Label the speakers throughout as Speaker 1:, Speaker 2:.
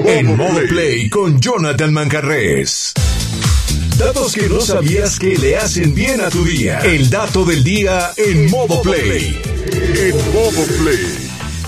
Speaker 1: En Modo Play con Jonathan Manjarrés. Datos que no sabías que le hacen bien a tu día. El dato del día en Modo Play. En Modo Play.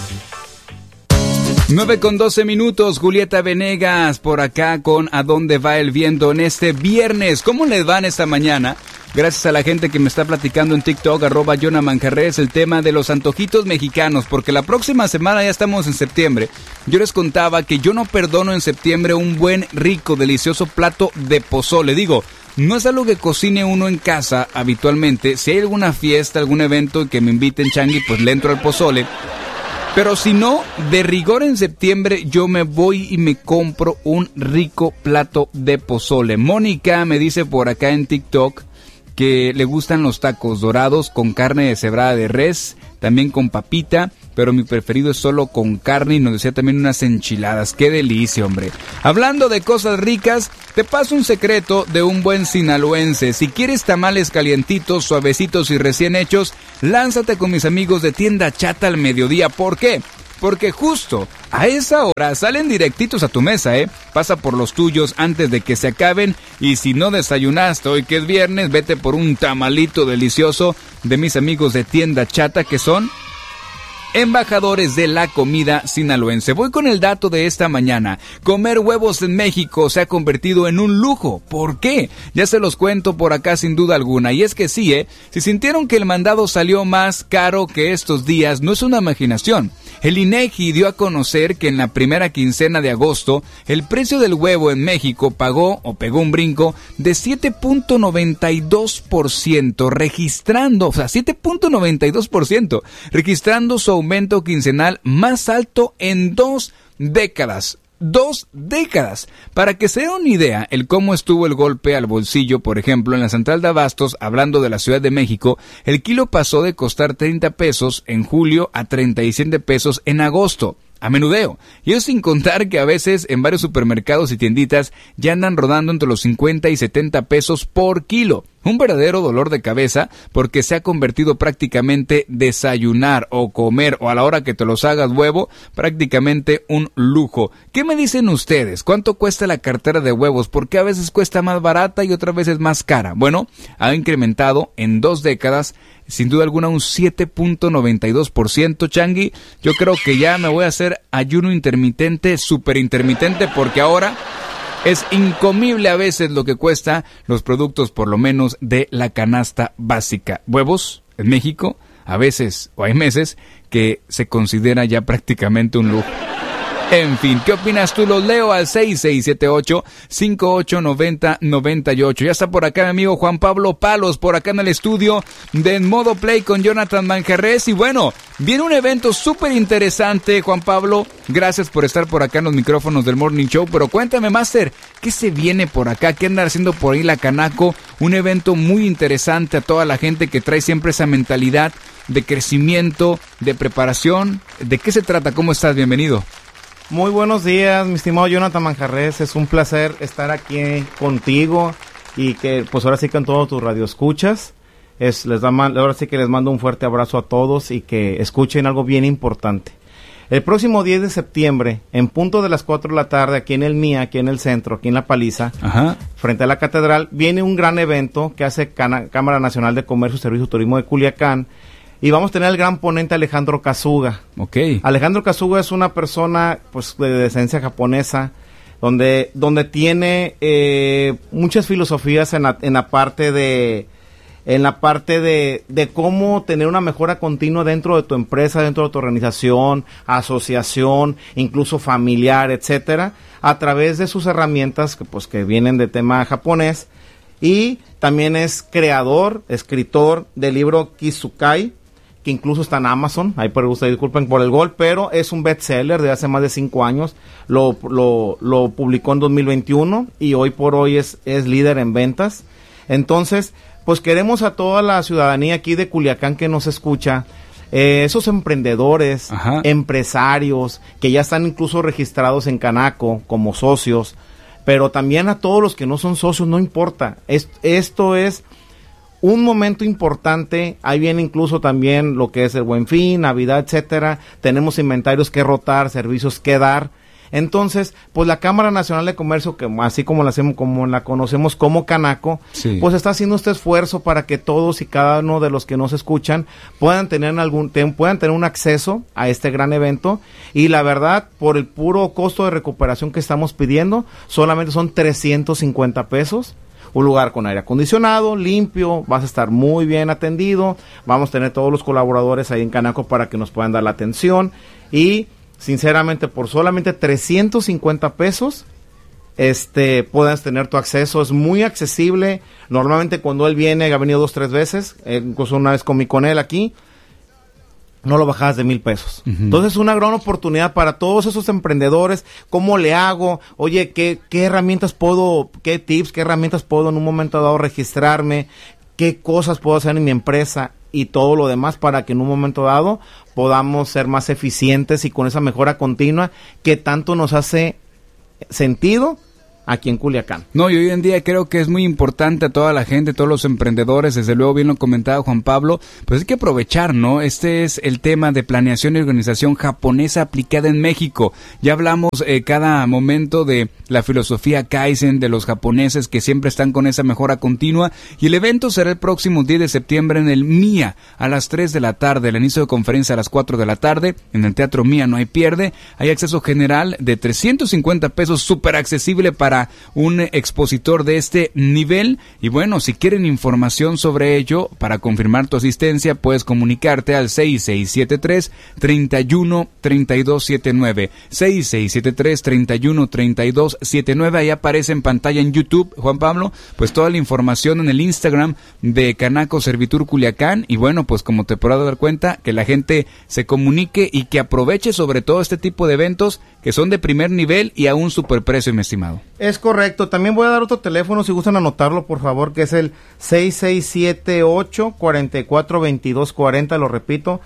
Speaker 2: 9:12, Julieta Venegas por acá con ¿A dónde va el viento en este viernes? ¿Cómo les van esta mañana? Gracias a la gente que me está platicando en TikTok, @JonathanManjarrés, el tema de los antojitos mexicanos, porque la próxima semana ya estamos en septiembre. Yo les contaba que yo no perdono en septiembre un buen, rico, delicioso plato de pozole. Digo, no es algo que cocine uno en casa habitualmente. Si hay alguna fiesta, algún evento que me inviten, Changi, pues le entro al pozole. Pero si no, de rigor en septiembre yo me voy y me compro un rico plato de pozole. Mónica me dice por acá en TikTok que le gustan los tacos dorados con carne deshebrada de res, también con papita, pero mi preferido es solo con carne, y nos decía también unas enchiladas. ¡Qué delicia, hombre! Hablando de cosas ricas, te paso un secreto de un buen sinaloense. Si quieres tamales calientitos, suavecitos y recién hechos, lánzate con mis amigos de Tienda Chata al mediodía. ¿Por qué? Porque justo a esa hora salen directitos a tu mesa, Pasa por los tuyos antes de que se acaben, y si no desayunaste hoy que es viernes, vete por un tamalito delicioso de mis amigos de Tienda Chata, que son embajadores de la comida sinaloense. Voy con el dato de esta mañana. Comer huevos en México se ha convertido en un lujo. ¿Por qué? Ya se los cuento por acá sin duda alguna. Y es que sí, si sintieron que el mandado salió más caro que estos días, no es una imaginación. El INEGI dio a conocer que en la primera quincena de agosto, el precio del huevo en México pegó un brinco de 7.92%, registrando 7.92%, registrando su aumento quincenal más alto en 2 décadas. 2 décadas. Para que se den una idea, el cómo estuvo el golpe al bolsillo, por ejemplo, en la central de abastos, hablando de la Ciudad de México, el kilo pasó de costar 30 pesos en julio a 37 pesos en agosto. A menudeo. Y eso sin contar que a veces en varios supermercados y tienditas ya andan rodando entre los 50 y 70 pesos por kilo. Un verdadero dolor de cabeza, porque se ha convertido prácticamente desayunar o comer o a la hora que te los hagas huevo, prácticamente un lujo. ¿Qué me dicen ustedes? ¿Cuánto cuesta la cartera de huevos? ¿Por qué a veces cuesta más barata y otras veces más cara? Bueno, ha incrementado en 2 décadas sin duda alguna un 7.92%, Changi. Yo creo que ya me voy a hacer ayuno intermitente, súper intermitente, porque ahora es incomible a veces lo que cuesta los productos, por lo menos de la canasta básica. Huevos en México, a veces o hay meses que se considera ya prácticamente un lujo. En fin, ¿qué opinas tú? Los leo al 6678-5890-98. Ya está por acá mi amigo Juan Pablo Palos, por acá en el estudio de Modo Play con Jonathan Manjarrés. Y bueno, viene un evento súper interesante, Juan Pablo. Gracias por estar por acá en los micrófonos del Morning Show. Pero cuéntame, Master, ¿qué se viene por acá? ¿Qué anda haciendo por ahí la Canaco? Un evento muy interesante a toda la gente que trae siempre esa mentalidad de crecimiento, de preparación. ¿De qué se trata? ¿Cómo estás? Bienvenido.
Speaker 3: Muy buenos días, mi estimado Jonathan Manjarrés. Es un placer estar aquí contigo y que pues ahora sí con todos tus radioescuchas. Ahora sí que les mando un fuerte abrazo a todos y que escuchen algo bien importante. El próximo 10 de septiembre, en punto de las 4 de la tarde, aquí en el MIA, aquí en el centro, aquí en La Paliza, frente a la catedral, viene un gran evento que hace Cámara Nacional de Comercio, Servicio y Turismo de Culiacán. Y vamos a tener al gran ponente Alejandro Kasuga.
Speaker 2: Okay.
Speaker 3: Alejandro Kasuga es una persona pues de descendencia japonesa, donde tiene muchas filosofías en la parte de cómo tener una mejora continua dentro de tu empresa, dentro de tu organización, asociación, incluso familiar, etcétera, a través de sus herramientas que vienen de tema japonés. Y también es creador, escritor del libro Kizukai, que incluso está en Amazon. Ahí por ustedes disculpen por el gol, pero es un bestseller de hace más de 5 años. Lo publicó en 2021 y hoy por hoy es líder en ventas. Entonces, pues queremos a toda la ciudadanía aquí de Culiacán que nos escucha, esos emprendedores, empresarios que ya están incluso registrados en Canaco como socios, pero también a todos los que no son socios, no importa. Esto es un momento importante. Ahí viene incluso también lo que es el Buen Fin, Navidad, etcétera. Tenemos inventarios que rotar, servicios que dar. Entonces, pues la Cámara Nacional de Comercio, que así como la conocemos como Canaco,
Speaker 2: sí,
Speaker 3: pues está haciendo este esfuerzo para que todos y cada uno de los que nos escuchan puedan tener un acceso a este gran evento. Y la verdad, por el puro costo de recuperación que estamos pidiendo, solamente son 350 pesos. Un lugar con aire acondicionado, limpio, vas a estar muy bien atendido, vamos a tener todos los colaboradores ahí en Canaco para que nos puedan dar la atención y sinceramente por solamente 350 pesos puedas tener tu acceso, es muy accesible. Normalmente cuando él viene, ha venido 2-3 veces, incluso una vez comí con él aquí, no lo bajabas de 1,000 pesos. Uh-huh. Entonces es una gran oportunidad para todos esos emprendedores. ¿Cómo le hago? Oye, ¿qué herramientas qué tips, qué herramientas puedo en un momento dado registrarme? ¿Qué cosas puedo hacer en mi empresa? Y todo lo demás para que en un momento dado podamos ser más eficientes y con esa mejora continua que tanto nos hace sentido aquí en Culiacán.
Speaker 2: No, y hoy en día creo que es muy importante a toda la gente, todos los emprendedores, desde luego bien lo comentaba Juan Pablo, pues hay que aprovechar, ¿no? Este es el tema de planeación y organización japonesa aplicada en México. Ya hablamos cada momento de la filosofía Kaizen de los japoneses que siempre están con esa mejora continua, y el evento será el próximo 10 de septiembre en el MIA a las 3 de la tarde, el inicio de conferencia a las 4 de la tarde, en el Teatro MIA, no hay pierde. Hay acceso general de 350 pesos, súper accesible para un expositor de este nivel. Y bueno, si quieren información sobre ello, para confirmar tu asistencia, puedes comunicarte al 6673-313279, 6673-313279. Ahí aparece en pantalla en YouTube, Juan Pablo, pues toda la información en el Instagram de Canaco Servitur Culiacán. Y bueno, pues como te podrás dar cuenta, que la gente se comunique y que aproveche sobre todo este tipo de eventos que son de primer nivel y a un superprecio, mi estimado.
Speaker 3: Es correcto. También voy a dar otro teléfono, si gustan anotarlo, por favor, que es el 6678-442240, lo repito,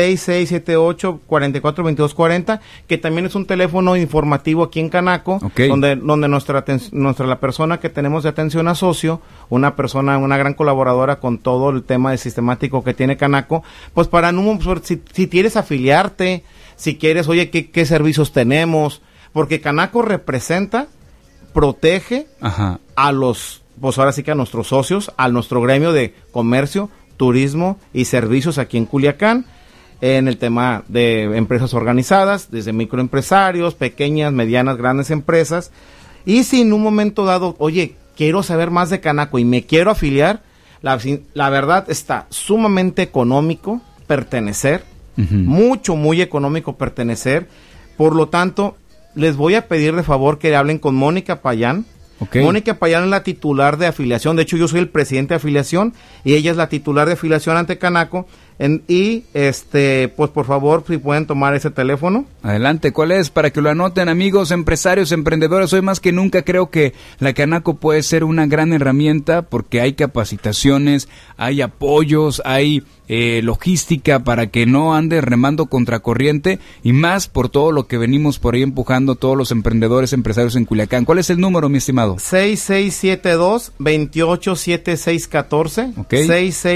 Speaker 3: 6678-442240, que también es un teléfono informativo aquí en Canaco,
Speaker 2: okay,
Speaker 3: donde la persona que tenemos de atención a socio, una gran colaboradora con todo el tema de sistemático que tiene Canaco, pues para si quieres afiliarte, si quieres, oye, ¿qué servicios tenemos? Porque Canaco representa, protege,
Speaker 2: ajá,
Speaker 3: a pues ahora sí que a nuestros socios, a nuestro gremio de comercio, turismo y servicios aquí en Culiacán, en el tema de empresas organizadas, desde microempresarios, pequeñas, medianas, grandes empresas. Y si en un momento dado, oye, quiero saber más de Canaco y me quiero afiliar, la verdad está sumamente económico pertenecer, uh-huh, muy económico pertenecer. Por lo tanto, les voy a pedir de favor que hablen con Mónica Payán. Okay. Mónica Payán es la titular de afiliación. De hecho, yo soy el presidente de afiliación y ella es la titular de afiliación ante Canaco. Pues por favor, si pueden tomar ese teléfono.
Speaker 2: Adelante, ¿cuál es? Para que lo anoten, amigos, empresarios, emprendedores. Hoy más que nunca creo que la Canaco puede ser una gran herramienta porque hay capacitaciones, hay apoyos, hay logística para que no ande remando contracorriente, y más por todo lo que venimos por ahí empujando todos los emprendedores, empresarios en Culiacán. ¿Cuál es el número, mi estimado?
Speaker 3: 6672-287614, okay,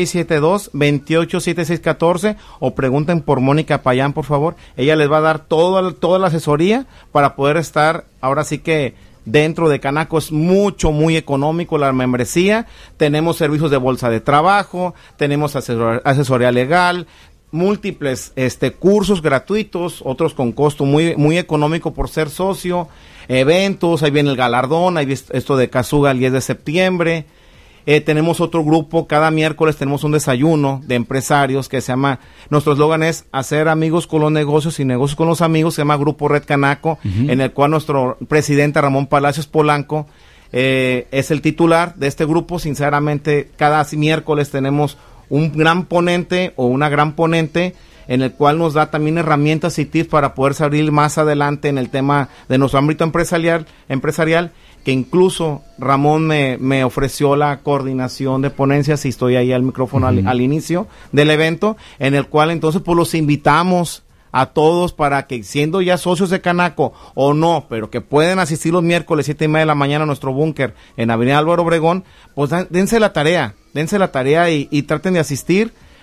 Speaker 3: 6672-287614, o pregunten por Mónica Payán, por favor. Ella les va a dar toda la asesoría para poder estar, ahora sí que dentro de Canaco. Es muy económico la membresía. Tenemos servicios de bolsa de trabajo, tenemos asesoría legal, múltiples cursos gratuitos, otros con costo muy económico por ser socio, eventos, ahí viene el galardón, ahí esto de Casuga el 10 de septiembre. Tenemos otro grupo, cada miércoles tenemos un desayuno de empresarios que se llama, nuestro eslogan es hacer amigos con los negocios y negocios con los amigos, se llama Grupo Red Canaco, uh-huh, en el cual nuestro presidente Ramón Palacios Polanco es el titular de este grupo. Sinceramente, cada miércoles tenemos un gran ponente o una gran ponente en el cual nos da también herramientas y tips para poder salir más adelante en el tema de nuestro ámbito empresarial, que incluso Ramón me ofreció la coordinación de ponencias y estoy ahí al micrófono, uh-huh, al inicio del evento, en el cual entonces pues los invitamos a todos para que, siendo ya socios de Canaco o no, pero que pueden asistir los miércoles 7:30 de la mañana a nuestro búnker en Avenida Álvaro Obregón, pues dense la tarea y traten de asistir.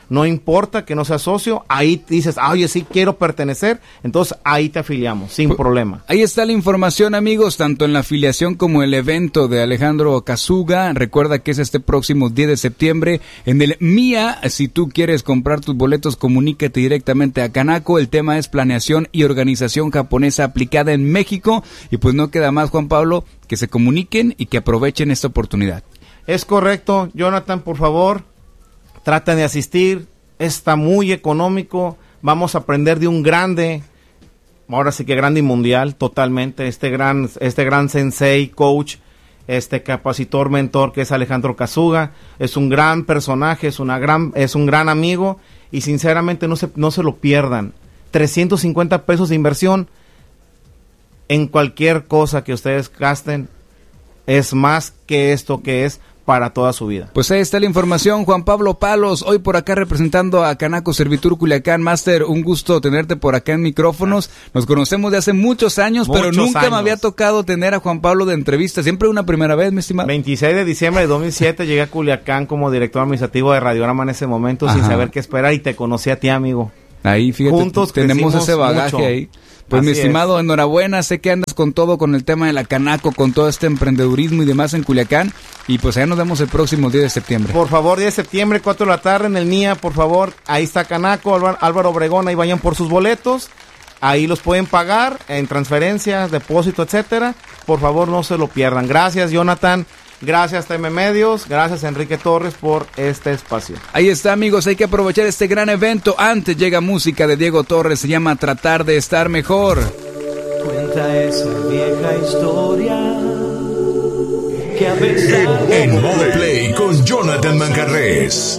Speaker 3: no importa que no seas socio, ahí dices, oye, sí quiero pertenecer, entonces ahí te afiliamos, sin problema.
Speaker 2: Ahí está la información, amigos, tanto en la afiliación como el evento de Alejandro Kazuga. Recuerda que es este próximo 10 de septiembre en el MIA. Si tú quieres comprar tus boletos, comunícate directamente a Kanako. El tema es planeación y organización japonesa aplicada en México. Y pues no queda más, Juan Pablo, que se comuniquen y que aprovechen esta oportunidad.
Speaker 3: Es correcto, Jonathan, por favor, traten de asistir, está muy económico, vamos a aprender de un grande, ahora sí que grande y mundial, totalmente, este gran sensei, coach, capacitor, mentor que es Alejandro Kazuga, es un gran personaje, es un gran amigo, y sinceramente no se lo pierdan. 350 pesos de inversión en cualquier cosa que ustedes gasten es más que esto que es para toda su vida.
Speaker 2: Pues ahí está la información. Juan Pablo Palos, hoy por acá representando a Kanako Servitur Culiacán. Master, un gusto tenerte por acá en micrófonos. Nos conocemos de hace muchos años, pero nunca me había tocado tener a Juan Pablo de entrevista. Siempre una primera vez, mi estimado.
Speaker 3: 26 de diciembre de 2007 llegué a Culiacán como director administrativo de Radiorama en ese momento. Ajá. Sin saber qué esperar, y te conocí a ti, amigo.
Speaker 2: Ahí, fíjate, juntos tenemos ese bagaje mucho. Ahí. Pues así mi estimado, enhorabuena, sé que andas con todo, con el tema de la Kanako, con todo este emprendedurismo y demás en Culiacán, y pues allá nos vemos el próximo 10 de septiembre.
Speaker 3: Por favor, 10 de septiembre, 4 de la tarde en el NIA, por favor, ahí está Kanako, Álvaro Obregón, ahí vayan por sus boletos, ahí los pueden pagar en transferencias, depósito, etcétera, por favor no se lo pierdan. Gracias, Jonathan. Gracias, TM Medios, gracias Enrique Torres por este espacio.
Speaker 2: Ahí está, amigos, hay que aprovechar este gran evento. Antes llega música de Diego Torres, se llama Tratar de Estar Mejor.
Speaker 4: Cuenta esa vieja historia que a veces...
Speaker 1: En Modo Play con Jonathan Manjarrés.